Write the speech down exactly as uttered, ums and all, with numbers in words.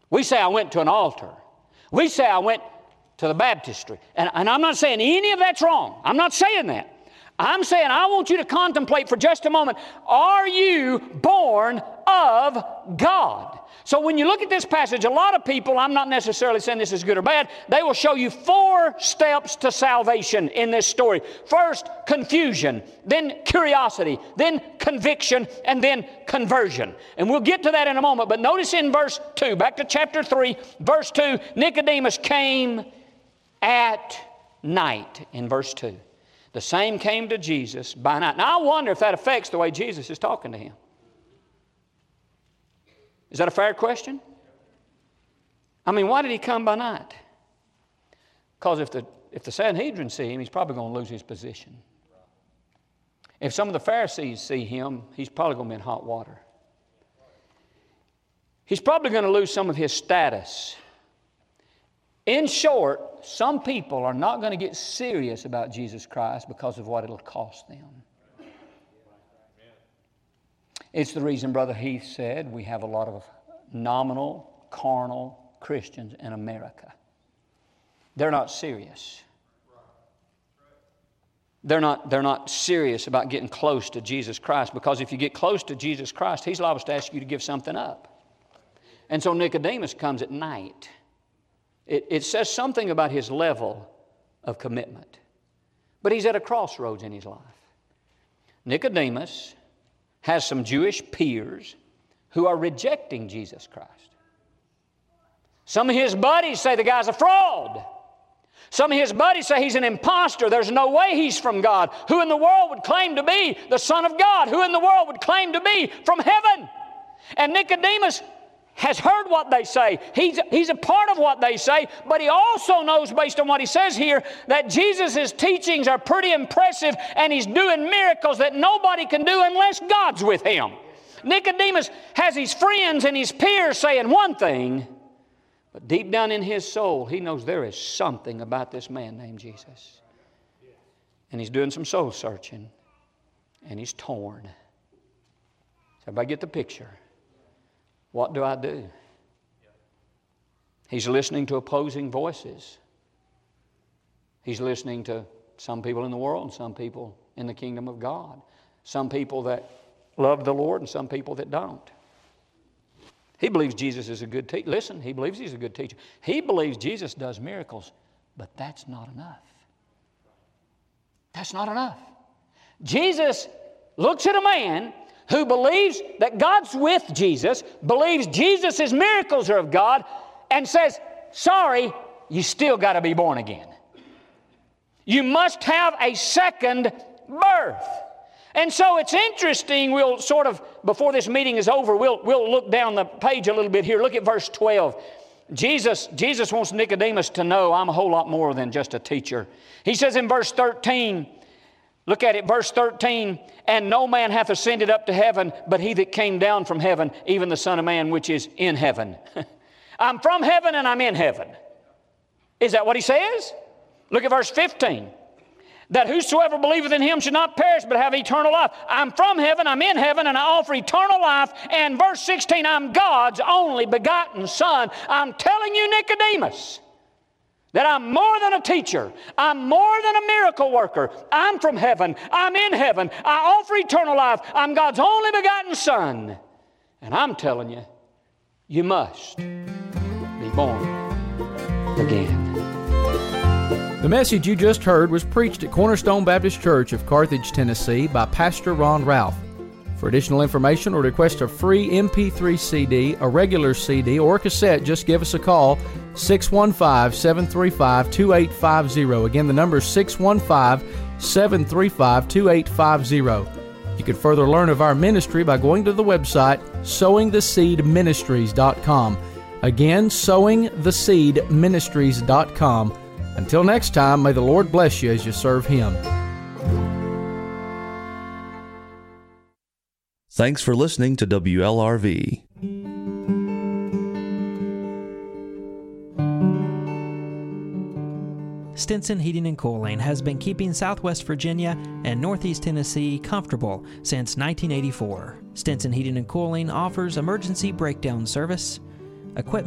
We say I went to an altar. We say I went to the baptistry. And, and I'm not saying any of that's wrong. I'm not saying that. I'm saying I want you to contemplate for just a moment, are you born of God? So when you look at this passage, a lot of people, I'm not necessarily saying this is good or bad, they will show you four steps to salvation in this story. First, confusion, then curiosity, then conviction, and then conversion. And we'll get to that in a moment. But notice in verse two, back to chapter three, verse two, Nicodemus came at night in verse two. The same came to Jesus by night. Now I wonder if that affects the way Jesus is talking to him. Is that a fair question? I mean, why did he come by night? Because if the, if the Sanhedrin see him, he's probably going to lose his position. If some of the Pharisees see him, he's probably going to be in hot water. He's probably going to lose some of his status. In short, some people are not going to get serious about Jesus Christ because of what it'll cost them. It's the reason Brother Heath said we have a lot of nominal, carnal Christians in America. They're not serious. They're not, they're not serious about getting close to Jesus Christ, because if you get close to Jesus Christ, He's liable to ask you to give something up. And so Nicodemus comes at night. It, it says something about his level of commitment. But he's at a crossroads in his life. Nicodemus has some Jewish peers who are rejecting Jesus Christ. Some of his buddies say the guy's a fraud. Some of his buddies say he's an imposter. There's no way he's from God. Who in the world would claim to be the Son of God? Who in the world would claim to be from heaven? And Nicodemus has heard what they say. He's, he's a part of what they say, but he also knows, based on what he says here, that Jesus' teachings are pretty impressive, and he's doing miracles that nobody can do unless God's with him. Nicodemus has his friends and his peers saying one thing, but deep down in his soul, he knows there is something about this man named Jesus. And he's doing some soul searching, and he's torn. Does everybody get the picture? What do I do? He's listening to opposing voices. He's listening to some people in the world and some people in the kingdom of God. Some people that love the Lord and some people that don't. He believes Jesus is a good teacher. Listen, he believes he's a good teacher. He believes Jesus does miracles, but that's not enough. That's not enough. Jesus looks at a man who believes that God's with Jesus, believes Jesus' miracles are of God, and says, sorry, you still got to be born again. You must have a second birth. And so it's interesting, we'll sort of, before this meeting is over, we'll, we'll look down the page a little bit here. Look at verse twelve. Jesus, Jesus wants Nicodemus to know I'm a whole lot more than just a teacher. He says in verse thirteen, look at it, verse thirteen, and no man hath ascended up to heaven, but he that came down from heaven, even the Son of Man which is in heaven. I'm from heaven and I'm in heaven. Is that what he says? Look at verse fifteen. That whosoever believeth in him should not perish, but have eternal life. I'm from heaven, I'm in heaven, and I offer eternal life. And verse sixteen, I'm God's only begotten Son. I'm telling you, Nicodemus, that I'm more than a teacher. I'm more than a miracle worker. I'm from heaven. I'm in heaven. I offer eternal life. I'm God's only begotten Son. And I'm telling you, you must be born again. The message you just heard was preached at Cornerstone Baptist Church of Carthage, Tennessee by Pastor Ron Ralph. For additional information or request a free M P three C D, a regular C D, or cassette, just give us a call, six one five, seven three five, two eight five zero. Again, the number is six one five, seven three five, two eight five zero. You can further learn of our ministry by going to the website sowing the seed ministries dot com. Again, sowing the seed ministries dot com. Until next time, may the Lord bless you as you serve Him. Thanks for listening to W L R V. Stinson Heating and Cooling has been keeping Southwest Virginia and Northeast Tennessee comfortable since nineteen eighty-four. Stinson Heating and Cooling offers emergency breakdown service, equipment